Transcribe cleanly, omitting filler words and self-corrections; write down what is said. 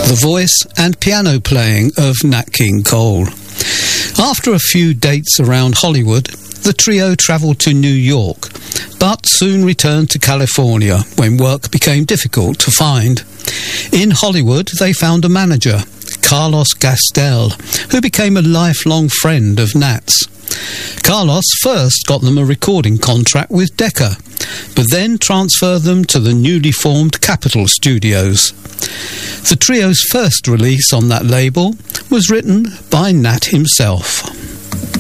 the voice and piano playing of Nat King Cole. After a few dates around Hollywood, the trio travelled to New York, but soon returned to California when work became difficult to find. In Hollywood, they found a manager, Carlos Gastel, who became a lifelong friend of Nat's. Carlos first got them a recording contract with Decca, but then transferred them to the newly formed Capitol Studios. The trio's first release on that label was written by Nat himself.